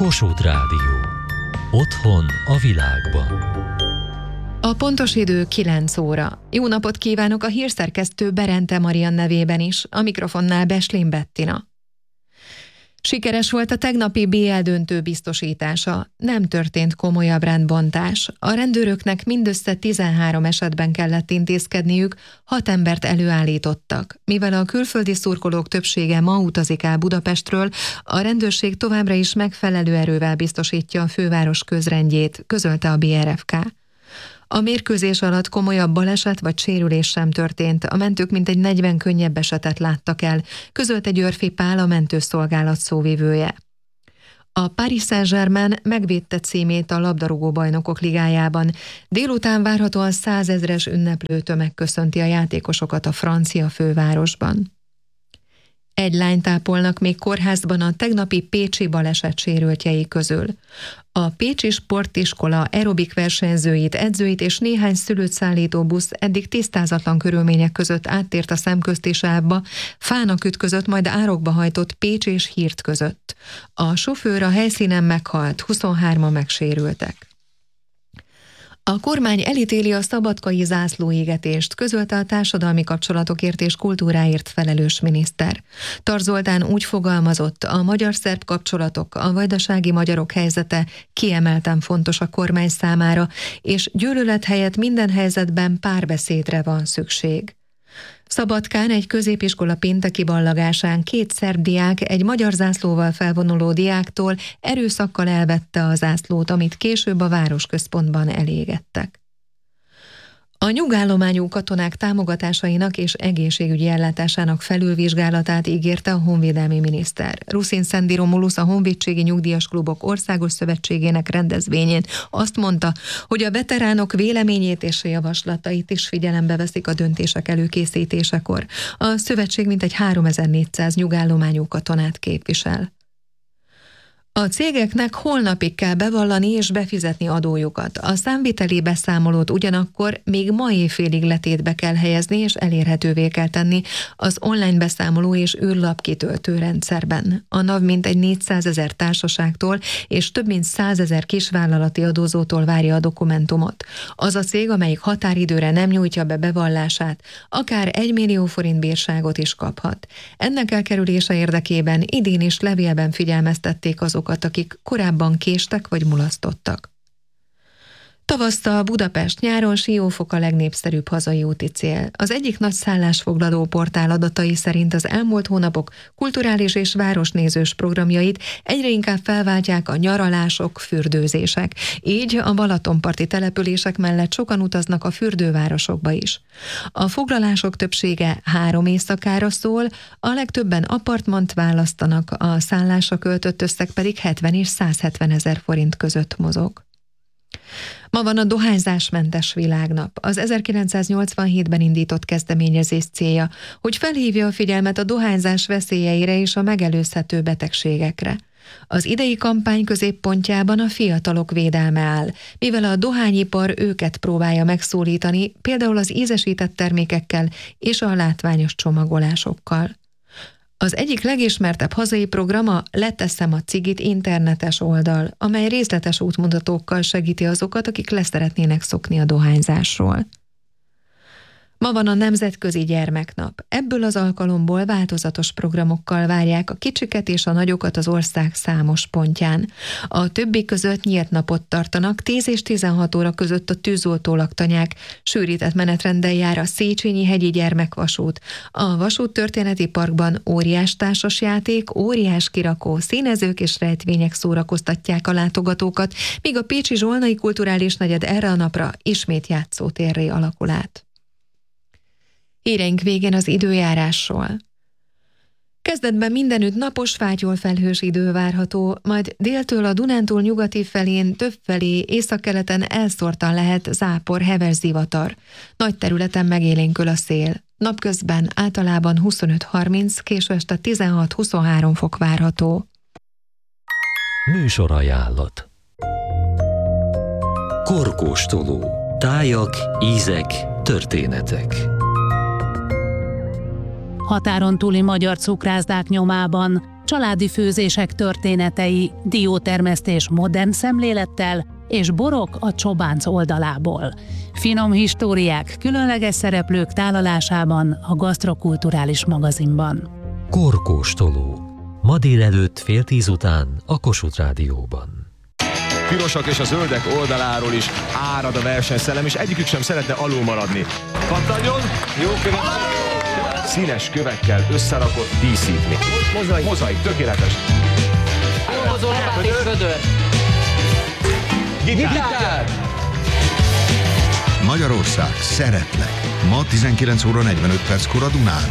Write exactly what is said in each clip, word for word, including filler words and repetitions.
Kossuth Rádió. Otthon a világban. A pontos idő kilenc óra. Jó napot kívánok a hírszerkesztő Berente Marian nevében is, a mikrofonnál Beslin Bettina. Sikeres volt a tegnapi bé el döntő biztosítása. Nem történt komolyabb rendbontás. A rendőröknek mindössze tizenhárom esetben kellett intézkedniük, hat embert előállítottak. Mivel a külföldi szurkolók többsége ma utazik el Budapestről, a rendőrség továbbra is megfelelő erővel biztosítja a főváros közrendjét, közölte a bé er ef ká. A mérkőzés alatt komolyabb baleset vagy sérülés sem történt, a mentők mintegy negyven könnyebb esetet láttak el, közölte Györfi Pál, a mentőszolgálat szóvivője. A Paris Saint-Germain megvédte címét a labdarúgó-bajnokok ligájában. Délután várhatóan százezres ünneplő tömeg köszönti a játékosokat a francia fővárosban. Egy lányt ápolnak még kórházban a tegnapi pécsi baleset sérültjei közül. A pécsi sportiskola aerobik versenyzőit, edzőit és néhány szülőt szállító busz eddig tisztázatlan körülmények között áttért a szemközti sávba, fának ütközött, majd árokba hajtott Pécs és Hírt között. A sofőr a helyszínen meghalt, huszonhárman megsérültek. A kormány elítéli a szabadkai zászlóégetést, közölte a társadalmi kapcsolatokért és kultúráért felelős miniszter. Tar Zoltán úgy fogalmazott, a magyar-szerb kapcsolatok, a vajdasági magyarok helyzete kiemelten fontos a kormány számára, és gyűlölet helyett minden helyzetben párbeszédre van szükség. Szabadkán egy középiskola pénteki ballagásán két szerb diák egy magyar zászlóval felvonuló diáktól erőszakkal elvette a zászlót, amit később a városközpontban elégettek. A nyugállományú katonák támogatásainak és egészségügyi ellátásának felülvizsgálatát ígérte a honvédelmi miniszter. Ruszin Szendi Romulusz, a Honvédségi Nyugdíjas Klubok Országos Szövetségének rendezvényén azt mondta, hogy a veteránok véleményét és javaslatait is figyelembe veszik a döntések előkészítésekor. A szövetség mintegy háromezer-négyszáz nyugállományú katonát képvisel. A cégeknek holnapig kell bevallani és befizetni adójukat. A számviteli beszámolót ugyanakkor még ma éjfélig letétbe kell helyezni és elérhetővé kell tenni az online beszámoló és űrlap kitöltő rendszerben. A NAV mintegy négyszázezer társaságtól és több mint százezer kisvállalati adózótól várja a dokumentumot. Az a cég, amelyik határidőre nem nyújtja be bevallását, akár egy millió forint bírságot is kaphat. Ennek elkerülése érdekében idén is levélben figyelmeztették azokat, akik korábban késtek vagy mulasztottak. Tavasszal Budapest, nyáron Siófok a legnépszerűbb hazai úti cél. Az egyik nagy szállásfoglaló portál adatai szerint az elmúlt hónapok kulturális és városnézős programjait egyre inkább felváltják a nyaralások, fürdőzések. Így a balatonparti települések mellett sokan utaznak a fürdővárosokba is. A foglalások többsége három éjszakára szól, a legtöbben apartmant választanak, a szállásra költött összeg pedig hetven és százhetven ezer forint között mozog. Ma van a dohányzásmentes világnap. Az ezerkilencszáznyolcvanhétben indított kezdeményezés célja, hogy felhívja a figyelmet a dohányzás veszélyeire és a megelőzhető betegségekre. Az idei kampány középpontjában a fiatalok védelme áll, mivel a dohányipar őket próbálja megszólítani, például az ízesített termékekkel és a látványos csomagolásokkal. Az egyik legismertebb hazai program a Leteszem a cigit internetes oldal, amely részletes útmutatókkal segíti azokat, akik leszeretnének szokni a dohányzásról. Ma van a Nemzetközi Gyermeknap. Ebből az alkalomból változatos programokkal várják a kicsiket és a nagyokat az ország számos pontján. A többi között nyílt napot tartanak, tíz és tizenhat óra között a tűzoltó laktanyák, sűrített menetrenddel jár a Széchenyi hegyi gyermekvasút. A vasúttörténeti parkban óriás társasjáték, óriás kirakó, színezők és rejtvények szórakoztatják a látogatókat, míg a pécsi Zsolnai Kulturális Negyed erre a napra ismét játszótérré alakul át. Híreink végén az időjárásról. Kezdetben mindenütt napos, fátyol felhős idő várható, majd déltől a Dunántúl nyugati felén többfelé északkeleten elszórtan lehet zápor, heves zivatar. Nagy területen megélénkül a szél. Napközben általában huszonöt-harminc, késő este tizenhat-huszonhárom fok várható. Műsorajánlat. Korkóstoló. Tájak, ízek, történetek. Határon túli magyar cukrászdák nyomában családi főzések történetei, diótermesztés modern szemlélettel és borok a Csobánc oldalából. Finom históriák különleges szereplők tálalásában a Gasztrokulturális magazinban. Korkóstoló. Ma délelőtt fél tíz után a Kossuth Rádióban. Pirosak és a zöldek oldaláról is árad a versenyszellem, és egyikük sem szeretne alul maradni. Pattanjon! Jó követ! Színes kövekkel összerakott díszítmény. Mozaik. Mozaik, tökéletes. Hozolapát és vödör. Gitár! Magyarország, szeretlek. Ma tizenkilenc óra negyvenöt perckor a Dunán.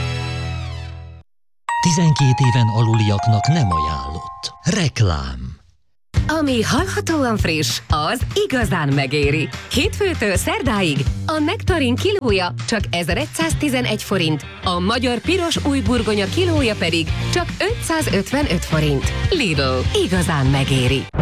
tizenkét éven aluliaknak nem ajánlott. Reklám. Ami hallhatóan friss, az igazán megéri. Hétfőtől szerdáig a nektarin kilója csak ezeregyszáztizenegy forint, a magyar piros új burgonya kilója pedig csak ötszázötvenöt forint. Lidl, igazán megéri.